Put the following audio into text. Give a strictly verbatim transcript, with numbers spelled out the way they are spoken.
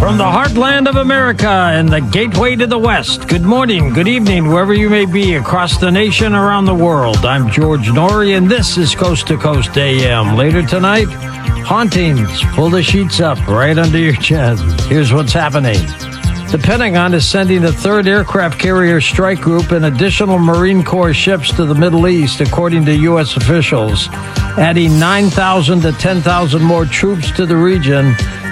From the heartland of America and the gateway to the West, good morning, good evening, wherever you may be across the nation, around the world. I'm George Norrie, and this is Coast to Coast A M. Later tonight, hauntings. Pull the sheets up right under your chin. Here's what's happening. The Pentagon is sending a third aircraft carrier strike group and additional Marine Corps ships to the Middle East, according to U S officials, adding nine thousand to ten thousand more troops to the region